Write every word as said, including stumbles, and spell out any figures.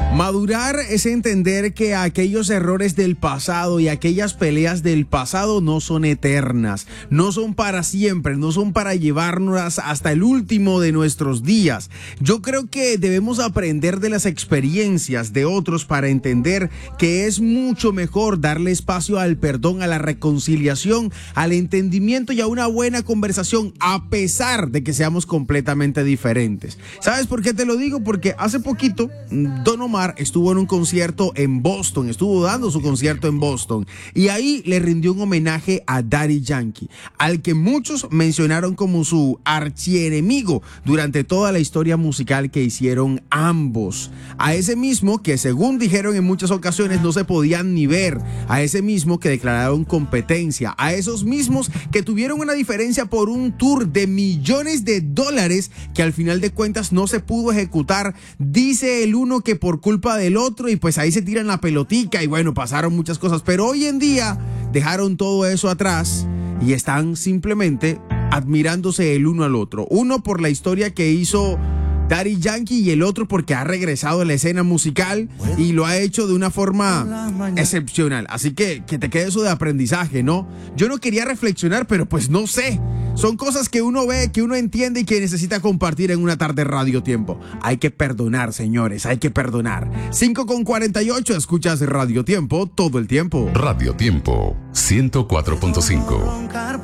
Madurar es entender que aquellos errores del pasado y aquellas peleas del pasado no son eternas, no son para siempre, no son para llevarnos hasta el último de nuestros días. Yo creo que debemos aprender de las experiencias de otros para entender que es mucho mejor darle espacio al perdón, a la reconciliación, al entendimiento y a una buena conversación, a pesar de que seamos completamente diferentes. ¿Sabes por qué te lo digo? Porque hace poquito Don Omar estuvo en un concierto en Boston, estuvo dando su concierto en Boston y ahí le rindió un homenaje a Daddy Yankee, al que muchos mencionaron como su archienemigo durante toda la historia musical que hicieron ambos. A ese mismo que, según dijeron en muchas ocasiones, no se podían ni ver, a ese mismo que declararon competencia, a esos mismos que tuvieron una diferencia por un tour de millones de dólares que al final de cuentas no se pudo ejecutar. Dice el uno que por culpa del otro y pues ahí se tiran la pelotica y bueno, pasaron muchas cosas, pero hoy en día dejaron todo eso atrás y están simplemente admirándose el uno al otro. Uno por la historia que hizo Daddy Yankee y el otro porque ha regresado a la escena musical y lo ha hecho de una forma excepcional. Así que que te quede eso de aprendizaje, ¿no? Yo no quería reflexionar, pero pues no sé. Son cosas que uno ve, que uno entiende y que necesita compartir en una tarde Radio Tiempo. Hay que perdonar, señores, hay que perdonar. cinco con cuarenta y ocho, escuchas Radio Tiempo todo el tiempo. Radio Tiempo ciento cuatro punto cinco.